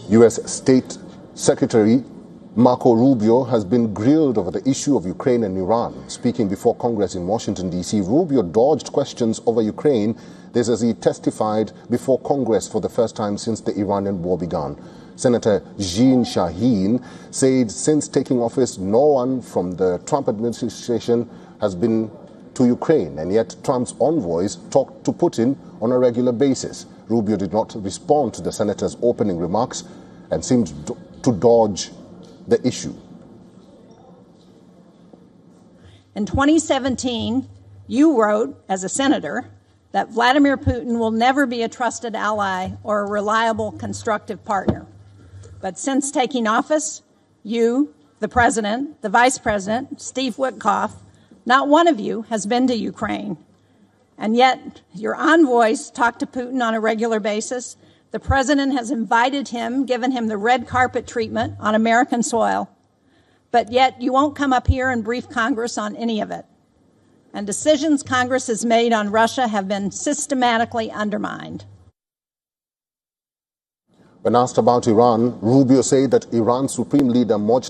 U.S. State Secretary Marco Rubio has been grilled over the issue of Ukraine and Iran. Speaking before Congress in Washington, D.C., Rubio dodged questions over Ukraine. This as he testified before Congress for the first time since the Iranian war began. Senator Jeanne Shaheen said since taking office, no one from the Trump administration has been to Ukraine, and yet Trump's envoys talked to Putin on a regular basis. Rubio did not respond to the senator's opening remarks and seemed to dodge the issue. In 2017, you wrote, as a senator, that Vladimir Putin will never be a trusted ally or a reliable, constructive partner. But since taking office, you, the president, the vice president, Steve Witkoff, not one of you has been to Ukraine. And yet, your envoys talk to Putin on a regular basis. The president has invited him, given him the red carpet treatment on American soil. But yet, you won't come up here and brief Congress on any of it. And decisions Congress has made on Russia have been systematically undermined. When asked about Iran, Rubio said that Iran's supreme leader